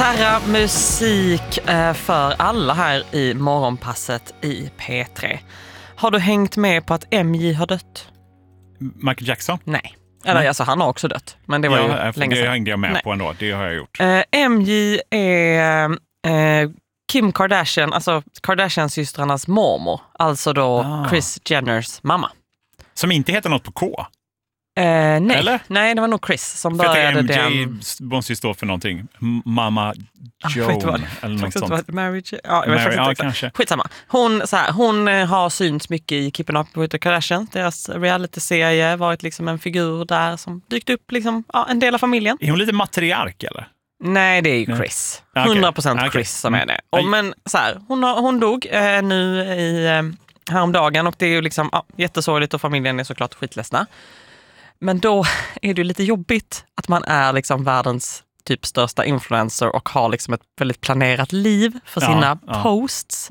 Terra musik för alla här i morgonpasset i P3. Har du hängt med på att MJ har dött? Michael Jackson? Nej. Eller alltså han har också dött. Men det var ju länge sedan. Det hängde jag med på ändå. Det har jag gjort. MJ är Kim Kardashian, alltså Kardashian-systrarnas mormor. Alltså då Kris Jenners mamma. Som inte heter något på K? Nej. Eller? Nej, det var nog Kris som började den. MJ måste ju stå för någonting. Mamma Joan eller något sånt. Marriage. Ja, jag vet faktiskt inte. Kanske. Skitsamma. Hon har synts mycket i Keeping Up with the Kardashians. Deras reality-serie varit liksom en figur där som dykt upp liksom, en del av familjen. Är hon lite matriark eller? Nej, det är ju Kris. 100% Kris som är det. Men så här, hon dog nu häromdagen och det är ju liksom jättesorgligt och familjen är såklart skitledsna. Men då är det lite jobbigt att man är liksom världens typ största influencer och har liksom ett väldigt planerat liv för sina posts.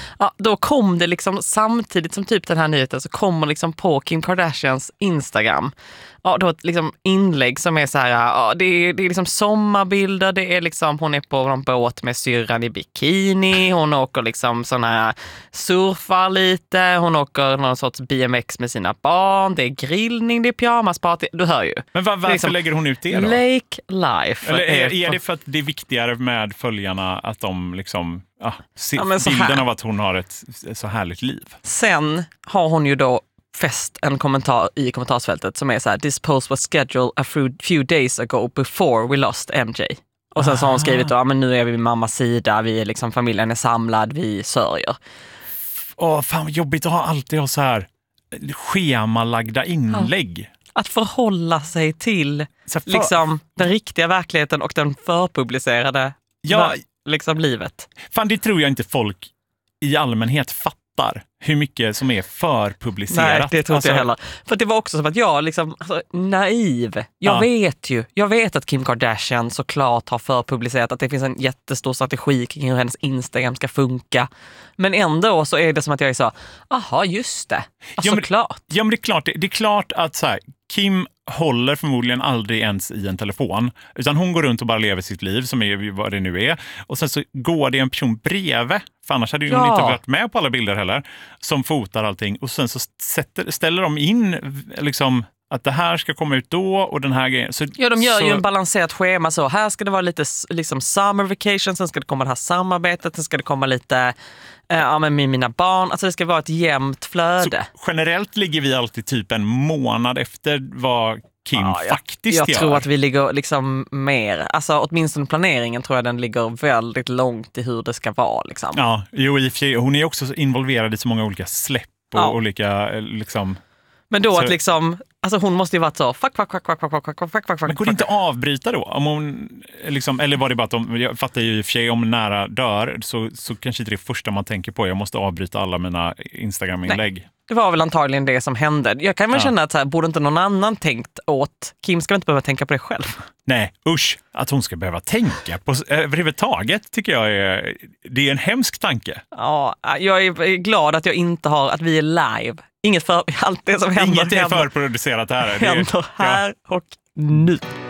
Då kom det liksom samtidigt som typ den här nyheten så kommer liksom på Kim Kardashians Instagram. Då ett liksom inlägg som är så här, det är liksom sommarbilder, det är liksom hon är på en båt med syrran i bikini, hon åker liksom såna här surfar lite, hon åker någon sorts BMX med sina barn, det är grillning, det är pyjamasparty, du hör ju. Men varför liksom, lägger hon ut det då? Lake life. Eller är det för att det är viktigare med följarna att de liksom ser bilden här. av att hon har ett så härligt liv? Sen har hon ju då fäst en kommentar i kommentarsfältet som är så här: "This post was scheduled a few days ago before we lost MJ." Och sen så har hon skrivit då, men nu är vi vid mammas sida, vi är liksom, familjen är samlad, vi sörjer. Fan vad jobbigt att alltid ha så här schemalagda inlägg. Att förhålla sig till liksom den riktiga verkligheten och den förpublicerade liksom livet. Fan, det tror jag inte folk i allmänhet fattar. Hur mycket som är förpublicerat. Nej, det tror inte jag heller. För det var också som att jag liksom, naiv. Jag vet att Kim Kardashian såklart har förpublicerat, att det finns en jättestor strategi kring hur hennes Instagram ska funka. Men ändå så är det som att jag är så, aha, just det. Klart. Ja, men det är klart att så här, Kim håller förmodligen aldrig ens i en telefon, utan hon går runt och bara lever sitt liv som är vad det nu är. Och sen så går det en person bredvid, för annars hade hon inte varit med på alla bilder heller, som fotar allting. Och sen så ställer de in liksom att det här ska komma ut då och den här grejen. Så, de gör ju en balanserat schema så. Här ska det vara lite liksom summer vacation, sen ska det komma det här samarbetet, sen ska det komma lite med mina barn. Alltså det ska vara ett jämnt flöde. Så generellt ligger vi alltid typ en månad efter vad Kim faktiskt gör. Jag tror att vi ligger liksom mer, alltså åtminstone planeringen tror jag den ligger väldigt långt i hur det ska vara liksom. Ja, i och för sig, hon är också involverad i så många olika släpp och olika liksom. Men då att liksom, alltså hon måste ju varit så fuck. Men går det inte att avbryta då? Om hon liksom, eller var det bara att jag fattar ju i och för sig, om nära dör så kanske inte det första man tänker på, jag måste avbryta alla mina Instagram-inlägg. Nej, det var väl antagligen det som hände. Jag kan väl känna att så här, borde inte någon annan tänkt åt Kim, ska inte behöva tänka på det själv. Nej, usch, att hon ska behöva tänka på överhuvudtaget tycker jag det är en hemsk tanke. Ja, jag är glad att jag inte har, att vi är live. Allt det som händer. Inget är förproducerat här. Händer här och nu.